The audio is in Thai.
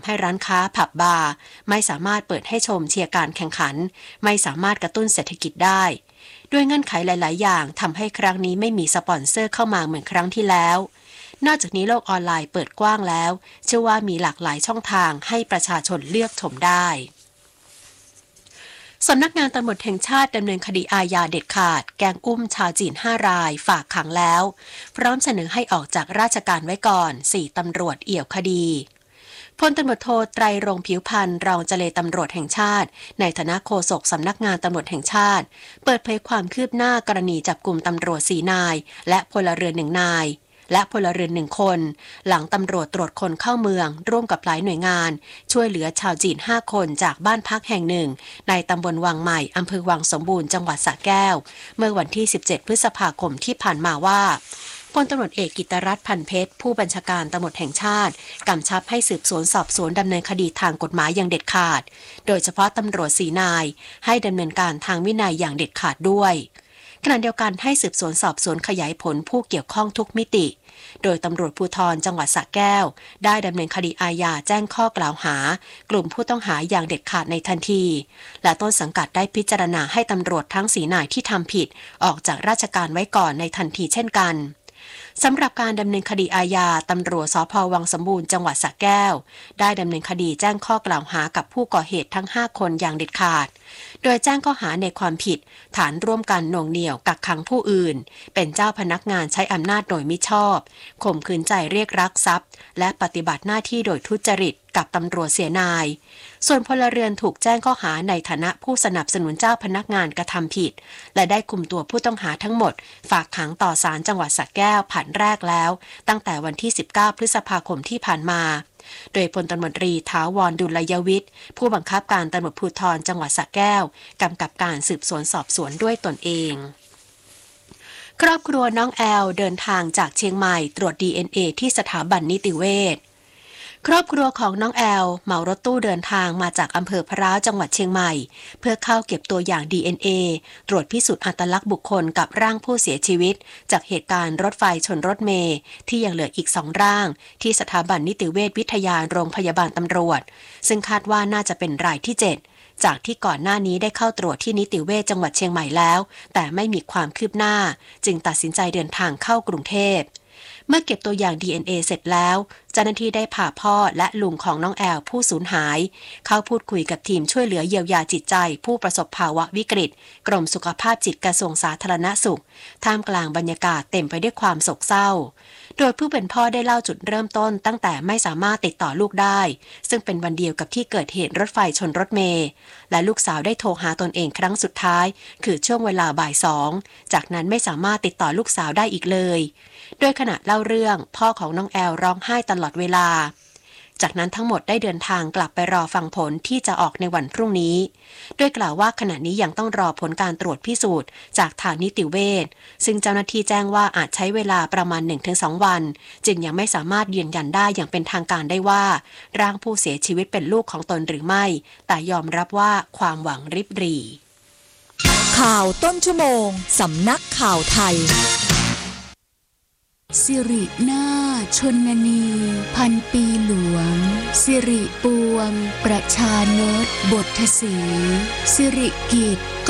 ให้ร้านค้าผับบาร์ไม่สามารถเปิดให้ชมเชียร์การแข่งขันไม่สามารถกระตุ้นเศรษฐกิจได้ด้วยเงื่อนไขหลายๆอย่างทำให้ครั้งนี้ไม่มีสปอนเซอร์เข้ามาเหมือนครั้งที่แล้วนอกจากนี้โลกออนไลน์เปิดกว้างแล้วเชื่อว่ามีหลากหลายช่องทางให้ประชาชนเลือกชมได้สำนักงานตำรวจแห่งชาติดำเนินคดีอาญาเด็ดขาดแก๊งอุ้มชาวจีน5 รายฝากขังแล้วพร้อมเสนอให้ออกจากราชการไว้ก่อน4 ตำรวจเอี่ยวคดีพลตำรวจโทไตรรงค์ผิวพรรณรองเจเลตำรวจแห่งชาติในฐานะโฆษกสำนักงานตำรวจแห่งชาติเปิดเผยความคืบหน้ากรณีจับกุมตำรวจ4 นายและพลเรือน1 นายและพลเรือน1 คนหลังตำรวจตรวจคนเข้าเมืองร่วมกับหลายหน่วยงานช่วยเหลือชาวจีน5 คนจากบ้านพักแห่งหนึ่งในตำบลวังใหม่อำเภอวังสมบูรณ์จังหวัดสระแก้วเมื่อวันที่17 พฤษภาคมที่ผ่านมาว่าพลตำรวจเอกกิตติรัตน์ พันเพชรผู้บัญชาการตำรวจแห่งชาติกำชับให้สืบสวนสอบสวนดำเนินคดีทางกฎหมายอย่างเด็ดขาดโดยเฉพาะตำรวจ4 นายให้ดำเนินการทางวินัยอย่างเด็ดขาดด้วยขณะเดียวกันให้สืบสวนสอบสวนขยายผลผู้เกี่ยวข้องทุกมิติโดยตำรวจภูธรจังหวัดสระแก้วได้ดำเนินคดีอาญาแจ้งข้อกล่าวหากลุ่มผู้ต้องหาอย่างเด็ดขาดในทันทีและต้นสังกัดได้พิจารณาให้ตำรวจทั้ง4 นายที่ทำผิดออกจากราชการไว้ก่อนในทันทีเช่นกันสำหรับการดำเนินคดีอาญาตำรวจสภ.วังสมบูรณ์จังหวัดสระแก้วได้ดำเนินคดีแจ้งข้อกล่าวหากับผู้ก่อเหตุทั้ง5 คนอย่างเด็ดขาดโดยแจ้งข้อหาในความผิดฐานร่วมกันหน่วงเหนี่ยวกักขังผู้อื่นเป็นเจ้าพนักงานใช้อำนาจโดยมิชอบข่มขืนใจเรียกลักทรัพย์และปฏิบัติหน้าที่โดยทุจริตกับตำรวจเสียนายส่วนพลเรือนถูกแจ้งข้อหาในฐานะผู้สนับสนุนเจ้าพนักงานกระทำผิดและได้คุมตัวผู้ต้องหาทั้งหมดฝากขังต่อศาลจังหวัดสระแก้วผลัดแรกแล้วตั้งแต่วันที่19 พฤษภาคมที่ผ่านมาโดยพลตำรวจตรีถาวร ดุลยวิทย์ผู้บังคับการตำรวจภูธรจังหวัดสระแก้วกำกับการสืบสวนสอบสวนด้วยตนเองครอบครัวน้องแอลเดินทางจากเชียงใหม่ตรวจ DNA ที่สถาบันนิติเวชครอบครัวของน้องแอลเหมารถตู้เดินทางมาจากอำเภอพร้าวจังหวัดเชียงใหม่เพื่อเข้าเก็บตัวอย่าง DNA ตรวจพิสูจน์อัตลักษณ์บุคคลกับร่างผู้เสียชีวิตจากเหตุการณ์รถไฟชนรถเมล์ที่ยังเหลืออีก2 ร่างที่สถาบันนิติเวชวิทยาโรงพยาบาลตำรวจซึ่งคาดว่าน่าจะเป็นรายที่7จากที่ก่อนหน้านี้ได้เข้าตรวจที่นิติเวชจังหวัดเชียงใหม่แล้วแต่ไม่มีความคืบหน้าจึงตัดสินใจเดินทางเข้ากรุงเทพเมื่อเก็บตัวอย่าง DNA เสร็จแล้วเจ้าหน้าที่ได้พาพ่อและลุงของน้องแอลผู้สูญหายเข้าพูดคุยกับทีมช่วยเหลือเยียวยาจิตใจผู้ประสบภาวะวิกฤตกรมสุขภาพจิตกระทรวงสาธารณสุขท่ามกลางบรรยากาศเต็มไปด้วยความโศกเศร้าโดยผู้เป็นพ่อได้เล่าจุดเริ่มต้นตั้งแต่ไม่สามารถติดต่อลูกได้ซึ่งเป็นวันเดียวกับที่เกิดเหตุรถไฟชนรถเมล์และลูกสาวได้โทรหาตนเองครั้งสุดท้ายคือช่วงเวลาบ่าย 2จากนั้นไม่สามารถติดต่อลูกสาวได้อีกเลยโดยขณะเล่าเรื่องพ่อของน้องแอลร้องไห้ตลอดเวลาจากนั้นทั้งหมดได้เดินทางกลับไปรอฟังผลที่จะออกในวันพรุ่งนี้โดยกล่าวว่าขณะนี้ยังต้องรอผลการตรวจพิสูจน์จากทางนิติเวชซึ่งเจ้าหน้าที่แจ้งว่าอาจใช้เวลาประมาณ 1-2 วันจึงยังไม่สามารถยืนยันได้อย่างเป็นทางการได้ว่าร่างผู้เสียชีวิตเป็นลูกของตนหรือไม่แต่ยอมรับว่าความหวังริบหรี่ข่าวต้นชั่วโมงสำนักข่าวไทยสิรินาถชนนีพันปีหลวงสิริปวงประชานตบทศรีสิริกิจ